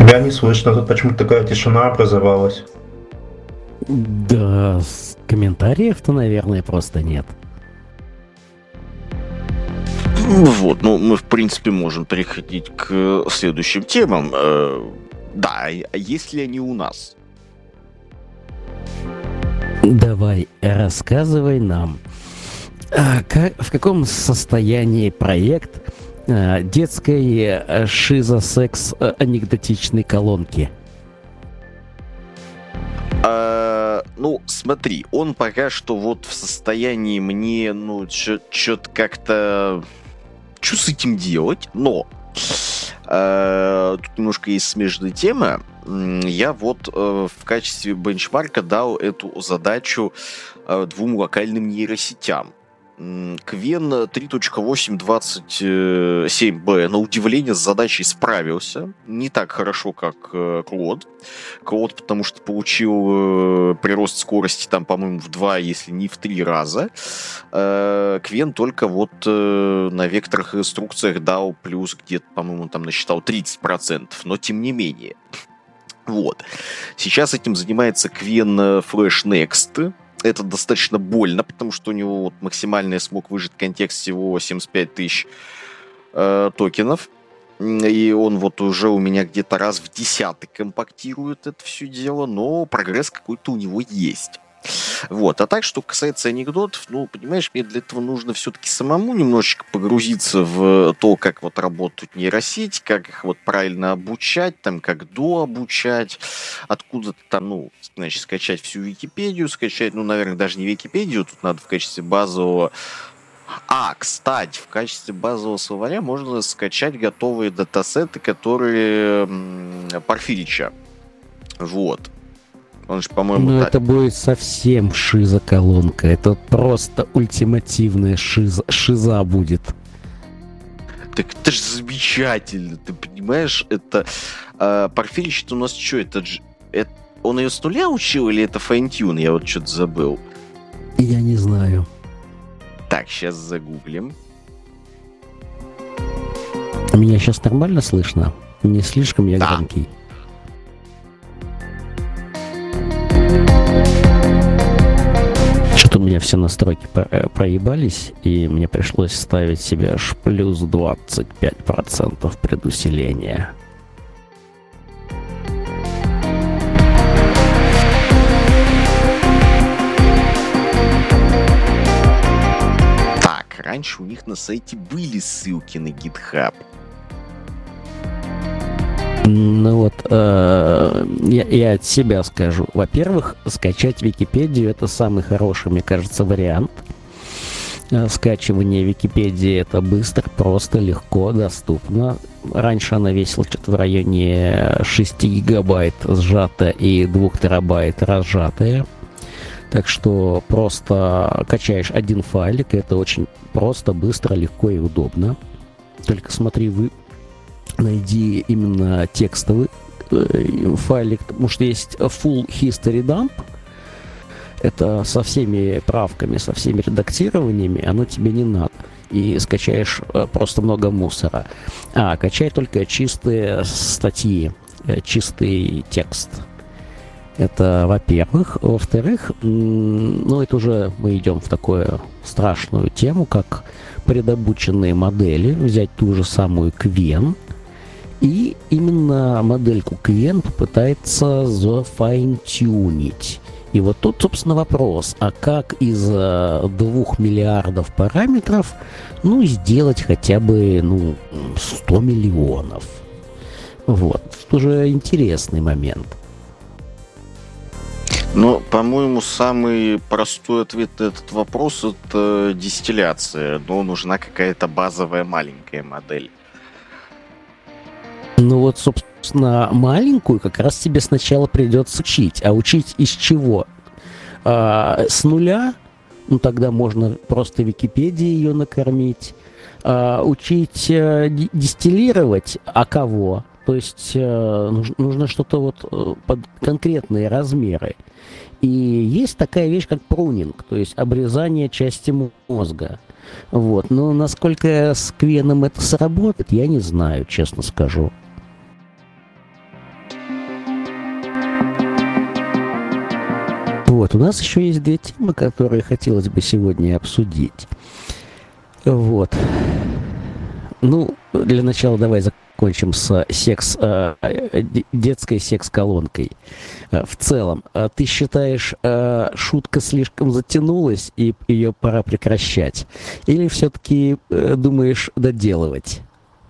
Тебя не слышно, тут почему-то такая тишина образовалась. Да, комментариев-то, наверное, просто нет. Вот, ну мы в принципе можем переходить к следующим темам. Да, есть ли они у нас? Давай, рассказывай нам, в каком состоянии проект детской шизо-секс анекдотичной колонки? Ну, смотри, он пока что вот в состоянии мне, ну, что-то как-то... Что с этим делать? Но тут немножко есть смежная тема. Я вот в качестве бенчмарка дал эту задачу двум локальным нейросетям. Квен 3.8.27b на удивление с задачей справился. Не так хорошо, как Клод. Клод, потому что получил прирост скорости там, по-моему, в 2, если не в 3 раза. Квен только вот на векторных инструкциях дал плюс где-то, по-моему, там насчитал 30%, но тем не менее. Вот. Сейчас этим занимается Квен Flash Next. Это достаточно больно, потому что у него вот максимальный смог выжить контекст всего 75 тысяч токенов. И он вот уже у меня где-то раз в 10 компактирует это все дело, но прогресс какой-то у него есть. Вот. А так, что касается анекдотов, ну, понимаешь, мне для этого нужно все-таки самому немножечко погрузиться в то, как вот работают нейросети, как их вот правильно обучать, там, как дообучать, откуда-то там, ну, значит, скачать всю Википедию, скачать, ну, наверное, даже не Википедию, тут надо в качестве базового... кстати, в качестве базового словаря можно скачать готовые датасеты, которые Порфирича. Вот. Он же, по-моему, это будет совсем шиза-колонка. Это просто ультимативная шиза будет. Так это же замечательно, ты понимаешь? Это Порфирич-то у нас что? Это он ее с нуля учил или это файн-тюн? Я вот что-то забыл. Я не знаю. Так, сейчас загуглим. Меня сейчас нормально слышно? Не слишком я громкий? Что-то у меня все настройки проебались, и мне пришлось ставить себе аж плюс 25% предусиления. Так, раньше у них на сайте были ссылки на GitHub. Ну вот, я от себя скажу. Во-первых, скачать Википедию — это самый хороший, мне кажется, вариант. Скачивание Википедии — это быстро, просто, легко, доступно. Раньше она весила что-то в районе 6 гигабайт сжатая и 2 терабайт разжатая. Так что просто качаешь один файлик, и это очень просто, быстро, легко и удобно. Только смотри, найди именно текстовый файлик, потому что есть full history dump. Это со всеми правками, со всеми редактированиями, оно тебе не надо. И скачаешь просто много мусора. Качай только чистые статьи, чистый текст. Это во-первых. Во-вторых, ну это уже мы идем в такую страшную тему, как предобученные модели. Взять ту же самую Квен. И именно модельку Квен попытается зафайнтюнить. И вот тут, собственно, вопрос, а как из 2 миллиардов параметров, ну, сделать хотя бы, 100 миллионов? Вот, это уже интересный момент. Ну, по-моему, самый простой ответ на этот вопрос — это дистилляция, но нужна какая-то базовая маленькая модель. Ну вот, собственно, маленькую как раз тебе сначала придется учить. А учить из чего? С нуля? Ну тогда можно просто Википедией ее накормить. Учить дистиллировать? А кого? То есть нужно что-то вот под конкретные размеры. И есть такая вещь, как прунинг, то есть обрезание части мозга. Вот. Но насколько с Квеном это сработает, я не знаю, честно скажу. Вот, у нас еще есть две темы, которые хотелось бы сегодня обсудить. Вот. Ну, для начала давай закончим с детской секс-колонкой. В целом, ты считаешь, шутка слишком затянулась и ее пора прекращать? Или все-таки думаешь доделывать?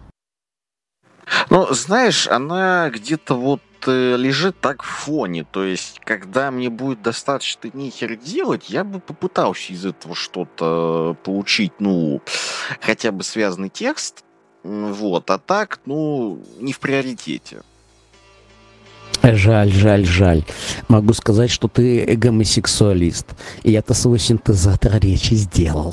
Ну, знаешь, она где-то вот лежит так в фоне. То есть, когда мне будет достаточно нехер делать, я бы попытался из этого что-то получить, ну, хотя бы связанный текст. Вот, а так, ну, не в приоритете. Жаль, жаль, жаль. Могу сказать, что ты гомосексуалист. И я-то свой синтезатор речи сделал.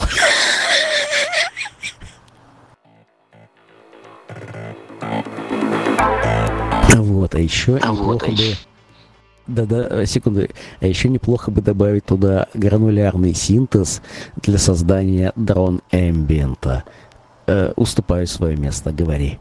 Вот, а еще неплохо бы... Да-да, секунду. А еще неплохо бы добавить туда гранулярный синтез для создания дрон-эмбиента. Уступаю свое место, говори.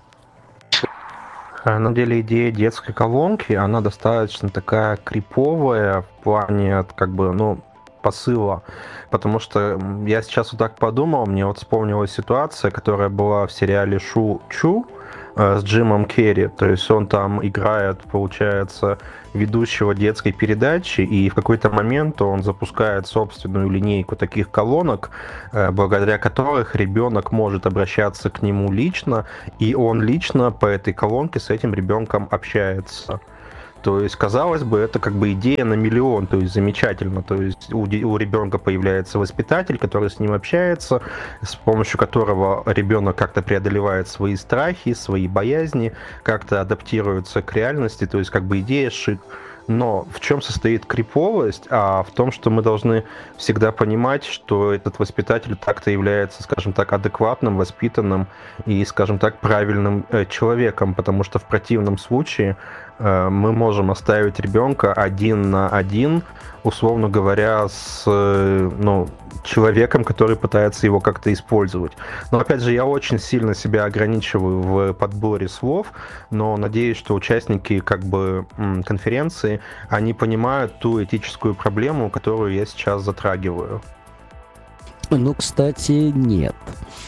На самом деле идея детской колонки, она достаточно такая криповая в плане, как бы, ну, посыла. Потому что я сейчас вот так подумал, мне вот вспомнилась ситуация, которая была в сериале Шу-Чу с Джимом Керри. То есть он там играет, получается, ведущего детской передачи, и в какой-то момент он запускает собственную линейку таких колонок, благодаря которых ребенок может обращаться к нему лично, и он лично по этой колонке с этим ребенком общается. То есть, казалось бы, это как бы идея на миллион, то есть замечательно. То есть у ребенка появляется воспитатель, который с ним общается, с помощью которого ребенок как-то преодолевает свои страхи, свои боязни, как-то адаптируется к реальности. То есть как бы идея шик. Но в чем состоит криповость? А в том, что мы должны всегда понимать, что этот воспитатель так-то является, скажем так, адекватным, воспитанным и, скажем так, правильным человеком, потому что в противном случае мы можем оставить ребенка один на один, условно говоря, с человеком, который пытается его как-то использовать. Но опять же, я очень сильно себя ограничиваю в подборе слов, но надеюсь, что участники как бы конференции, они понимают ту этическую проблему, которую я сейчас затрагиваю. Ну, кстати, нет.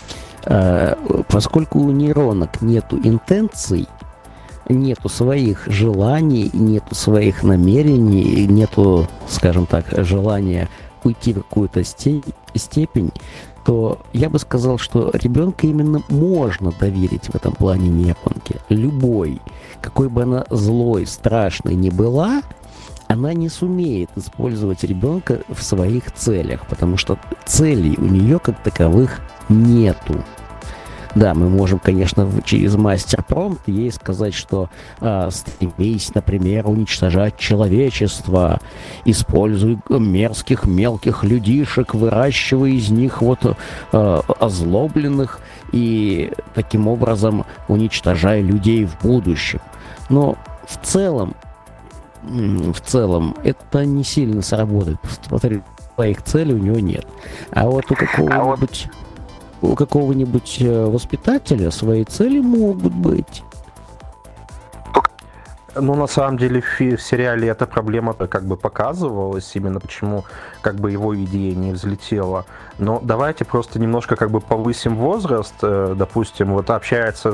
Поскольку у нейронок нету интенций, нету своих желаний, нету своих намерений, нету, скажем так, желания уйти в какую-то степень, то я бы сказал, что ребенка именно можно доверить в этом плане нейронке. Любой, какой бы она злой, страшной ни была, она не сумеет использовать ребенка в своих целях, потому что целей у нее как таковых нету. Да, мы можем, конечно, через мастер-промпт ей сказать, что стремись, например, уничтожать человечество, используй мерзких мелких людишек, выращивай из них вот озлобленных и таким образом уничтожай людей в будущем. Но в целом это не сильно сработает. Повторю, своих целей у него нет. А вот у какого-нибудь воспитателя свои цели могут быть. Ну, на самом деле, в сериале эта проблема как бы показывалась, именно почему как бы его идея не взлетела. Но давайте просто немножко как бы повысим возраст. Допустим, вот общается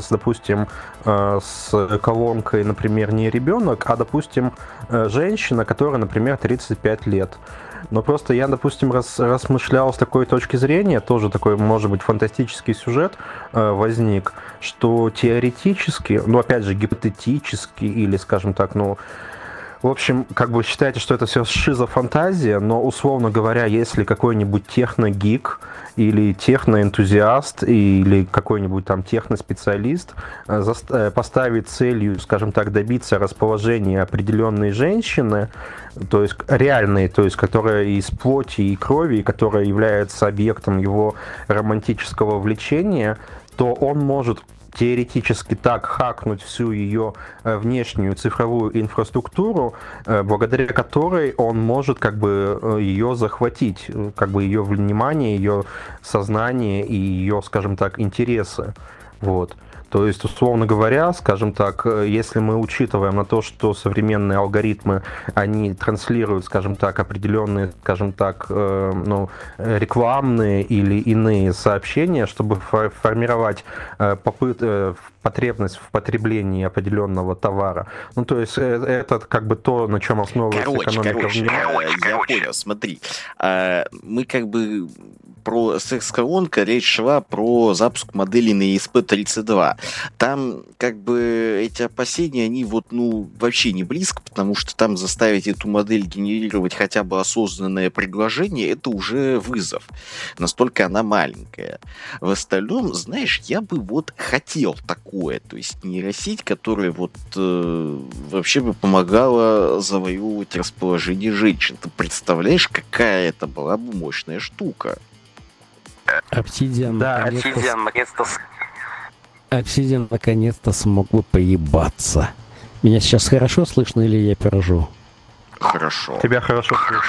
с колонкой, например, не ребенок, а, допустим, женщина, которая, например, 35 лет. Но просто я, допустим, размышлял с такой точки зрения, тоже такой, может быть, фантастический сюжет возник, что теоретически, ну, опять же, гипотетически, или, скажем так, в общем, как бы считайте, что это все шизофантазия, но, условно говоря, если какой-нибудь техногик или техноэнтузиаст или какой-нибудь там техноспециалист поставит целью, скажем так, добиться расположения определенной женщины, то есть реальной, то есть которая из плоти и крови, которая является объектом его романтического влечения, то он может теоретически так хакнуть всю ее внешнюю цифровую инфраструктуру, благодаря которой он может как бы ее захватить, как бы ее внимание, ее сознание и ее, скажем так, интересы. Вот. То есть, условно говоря, скажем так, если мы учитываем на то, что современные алгоритмы, они транслируют, скажем так, определенные, скажем так, рекламные или иные сообщения, чтобы формировать потребность в потреблении определенного товара. Ну, то есть, это как бы то, на чем основывается экономика в мире. Я понял, смотри. Мы как бы про секс-колонка речь шла про запуск модели на ESP32. Там как бы эти опасения, они вот, вообще не близко, потому что там заставить эту модель генерировать хотя бы осознанное предложение, это уже вызов. Настолько она маленькая. В остальном, знаешь, я бы вот хотел такое, то есть нейросеть, которая вот вообще бы помогала завоевывать расположение женщин. Ты представляешь, какая это была бы мощная штука? Obsidian наконец-то смог бы поебаться. Меня сейчас хорошо слышно или я пержу? Хорошо. Тебя хорошо слышно.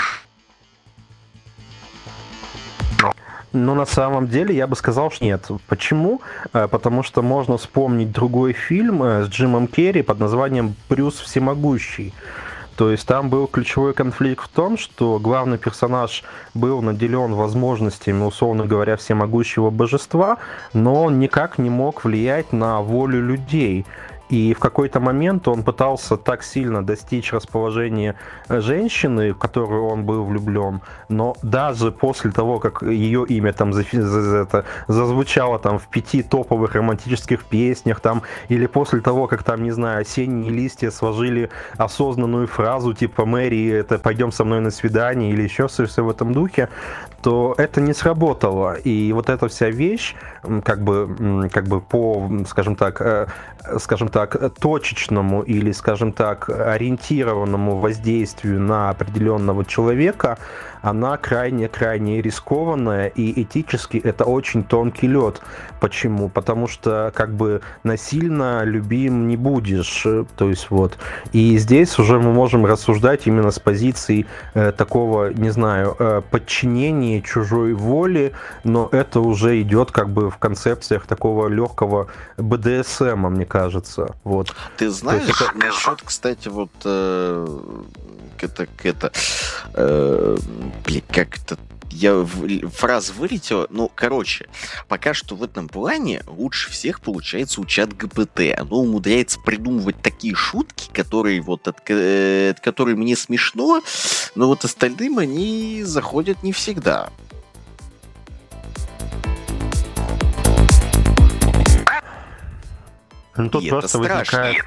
Но на самом деле я бы сказал, что нет. Почему? Потому что можно вспомнить другой фильм с Джимом Керри под названием «Брюс Всемогущий». То есть там был ключевой конфликт в том, что главный персонаж был наделен возможностями, условно говоря, всемогущего божества, но он никак не мог влиять на волю людей. И в какой-то момент он пытался так сильно достичь расположения женщины, в которую он был влюблен, но даже после того, как ее имя там зазвучало там в 5 топовых романтических песнях, там, или после того, как там, не знаю, осенние листья сложили осознанную фразу типа «Мэри, это пойдем со мной на свидание» или еще все в этом духе, то это не сработало. И вот эта вся вещь, как бы по, скажем так, точечному или, скажем так, ориентированному воздействию на определенного человека, она крайне-крайне рискованная, и этически это очень тонкий лед. Почему? Потому что как бы насильно любим не будешь. То есть вот. И здесь уже мы можем рассуждать именно с позиции такого, не знаю, подчинения чужой воле, но это уже идет как бы в концепциях такого легкого БДСМа, мне кажется. Вот. Ты знаешь, насчет, кстати, вот как-то фраза вылетела. Ну, короче, пока что в этом плане лучше всех получается у чат-ГПТ. Оно умудряется придумывать такие шутки, которые которые мне смешно, но вот остальным они заходят не всегда. Ну, тут просто возникает...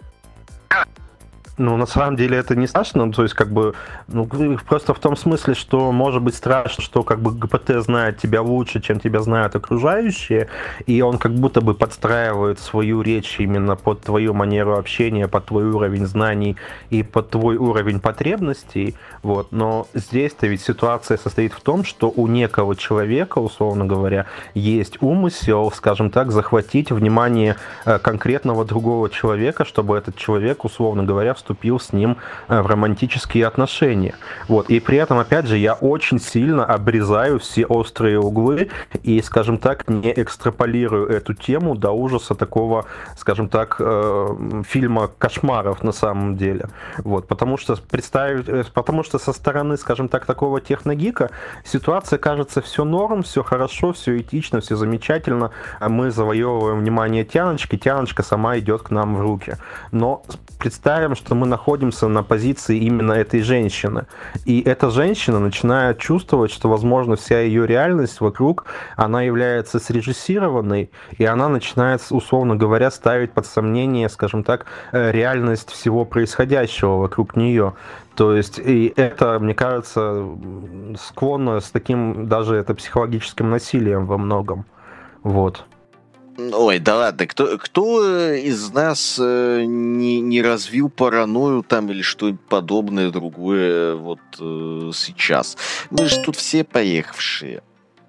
Ну, на самом деле это не страшно, то есть, как бы, просто в том смысле, что может быть страшно, что, как бы, ГПТ знает тебя лучше, чем тебя знают окружающие, и он как будто бы подстраивает свою речь именно под твою манеру общения, под твой уровень знаний и под твой уровень потребностей, вот, но здесь-то ведь ситуация состоит в том, что у некого человека, условно говоря, есть умысел, скажем так, захватить внимание конкретного другого человека, чтобы этот человек, условно говоря, вступил с ним в романтические отношения. Вот. И при этом, опять же, я очень сильно обрезаю все острые углы и, скажем так, не экстраполирую эту тему до ужаса такого, скажем так, фильма кошмаров на самом деле. Вот. Потому что со стороны, скажем так, такого техногика ситуация кажется все норм, все хорошо, все этично, все замечательно. Мы завоевываем внимание Тяночки, Тяночка сама идет к нам в руки. Но представим, что мы находимся на позиции именно этой женщины. И эта женщина начинает чувствовать, что, возможно, вся ее реальность вокруг, она является срежиссированной, и она начинает, условно говоря, ставить под сомнение, скажем так, реальность всего происходящего вокруг нее. То есть, и это, мне кажется, склонно с таким даже это психологическим насилием во многом. Вот. Ой, да ладно, кто из нас не развил паранойю там или что-нибудь подобное другое вот сейчас? Мы же тут все поехавшие.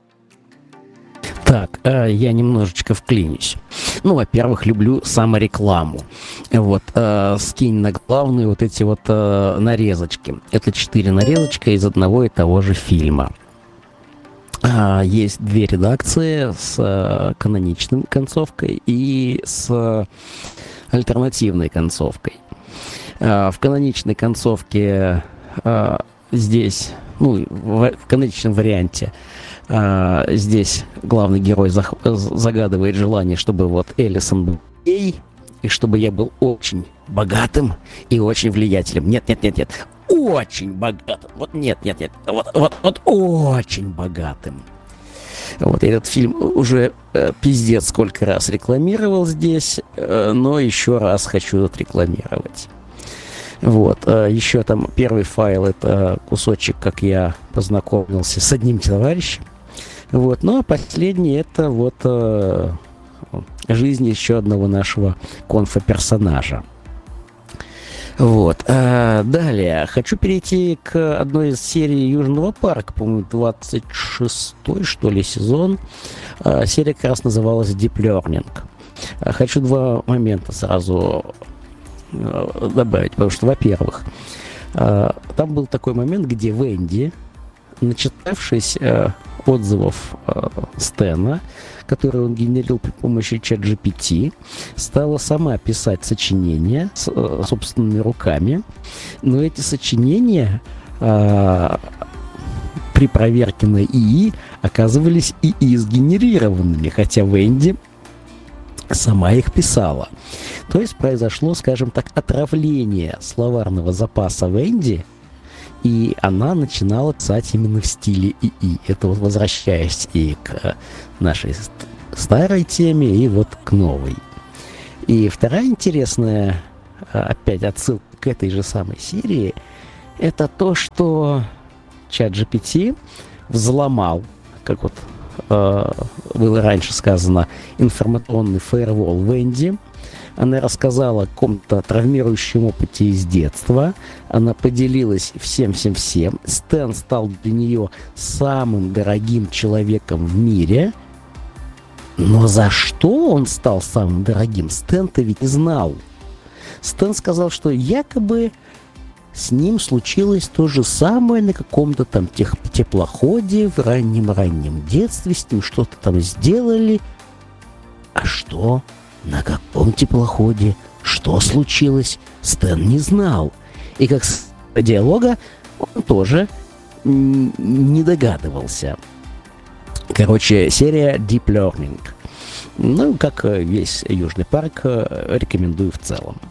Так, я немножечко вклинюсь. Ну, во-первых, люблю саморекламу. Вот, скинь на главную вот эти вот нарезочки. Это 4 нарезочка из одного и того же фильма. Есть две редакции с каноничной концовкой и с альтернативной концовкой. В каноничной концовке здесь, ну, в каноничном варианте, здесь главный герой загадывает желание, чтобы вот Элисон был гей, и чтобы я был очень богатым и очень влиятельным. Нет, очень богатым. Вот нет. Вот очень богатым. Вот этот фильм уже пиздец сколько раз рекламировал здесь, но еще раз хочу отрекламировать. Вот, еще там первый файл — это кусочек, как я познакомился с одним товарищем. Вот, ну а последний — это вот жизнь еще одного нашего конфа-персонажа. Вот. Далее. Хочу перейти к одной из серий Южного парка, по-моему, 26-й, что ли, сезон. Серия как раз называлась Deep Learning. Хочу два момента сразу добавить, потому что, во-первых, там был такой момент, где Венди, начитавшись отзывов Стэна, которые он генерил при помощи ChatGPT, стала сама писать сочинения собственными руками, но эти сочинения при проверке на ИИ оказывались ИИ сгенерированными, хотя Венди сама их писала. То есть произошло, скажем так, отравление словарного запаса Венди, и она начинала писать именно в стиле ИИ. Это вот возвращаясь и к нашей старой теме, и вот к новой. И вторая интересная, опять отсылка к этой же самой серии, это то, что ChatGPT взломал, как вот было раньше сказано, информационный фаервол Венди. Она рассказала о каком-то травмирующем опыте из детства. Она поделилась всем. Стэн стал для нее самым дорогим человеком в мире. Но за что он стал самым дорогим, Стэн-то ведь не знал. Стэн сказал, что якобы с ним случилось то же самое на каком-то там теплоходе в раннем детстве. С ним что-то там сделали. А что? На каком теплоходе? Что случилось? Стэн не знал. И как с диалога он тоже не догадывался. Короче, серия Deep Learning. Ну, как весь Южный парк, рекомендую в целом.